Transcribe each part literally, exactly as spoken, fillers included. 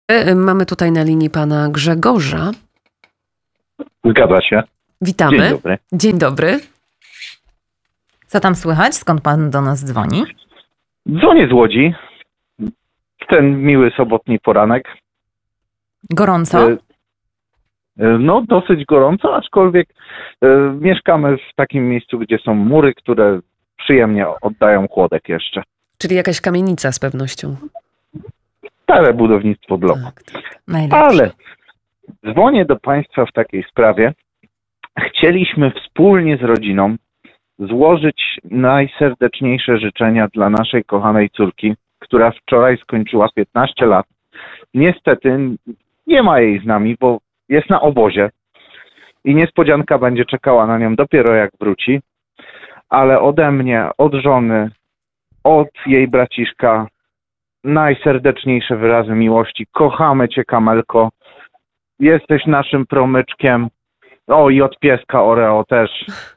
Mamy tutaj na linii pana Grzegorza. Zgadza się. Witamy. Dzień dobry. Dzień dobry. Co tam słychać? Skąd pan do nas dzwoni? Dzwonię z Łodzi. Ten miły sobotni poranek. Gorąco? E, No, dosyć gorąco, aczkolwiek e, mieszkamy w takim miejscu, gdzie są mury, które przyjemnie oddają chłodek jeszcze. Czyli jakaś kamienica z pewnością. Stare budownictwo bloku. Tak, tak. Najlepsze. Ale dzwonię do Państwa w takiej sprawie. Chcieliśmy wspólnie z rodziną złożyć najserdeczniejsze życzenia dla naszej kochanej córki, która wczoraj skończyła piętnaście lat. Niestety nie ma jej z nami, bo jest na obozie i niespodzianka będzie czekała na nią dopiero jak wróci. Ale ode mnie, od żony, od jej braciszka najserdeczniejsze wyrazy miłości. Kochamy Cię, Kamelko. Jesteś naszym promyczkiem. O, i od pieska Oreo też.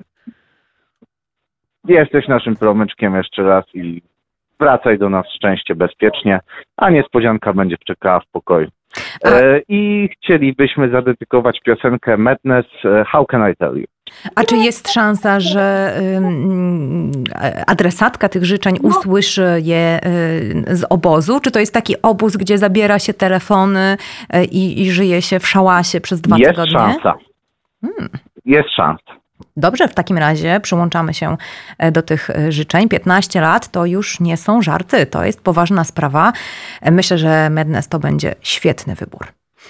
Jesteś naszym promyczkiem jeszcze raz i wracaj do nas szczęście, bezpiecznie, a niespodzianka będzie czekała w pokoju. E, I chcielibyśmy zadedykować piosenkę Madness, How Can I Tell You? A czy jest szansa, że ym, adresatka tych życzeń usłyszy je y, z obozu? Czy to jest taki obóz, gdzie zabiera się telefony y, i, i żyje się w szałasie przez dwa jest tygodnie? Szansa. Hmm. Jest szansa. Dobrze, w takim razie przyłączamy się do tych życzeń. piętnaście lat to już nie są żarty, to jest poważna sprawa. Myślę, że Madness to będzie świetny wybór.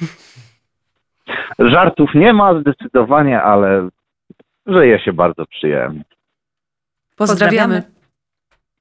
Żartów nie ma zdecydowanie, ale żyje się bardzo przyjemnie. Pozdrawiamy. Pozdrawiamy.